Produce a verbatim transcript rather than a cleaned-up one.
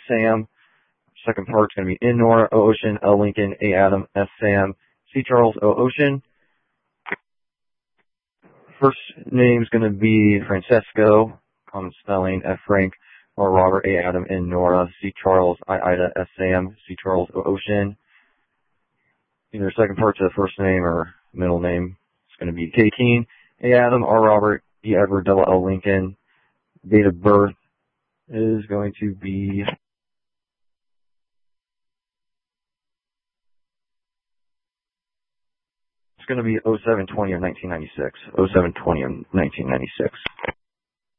Sam. Second part's going to be N Nora, O Ocean, L Lincoln, A Adam, S Sam, C Charles, O Ocean. First name's going to be Francesco, common spelling, F Frank, R Robert, A Adam, N Nora, C Charles, I Ida, S Sam, C Charles, O Ocean. Either second part to the first name or middle name. It's going to be K Keen, A Adam, R Robert, E Edward, double L Lincoln. Date of birth is going to be it's going to be oh seven twenty of nineteen ninety-six. oh seven twenty of nineteen ninety-six.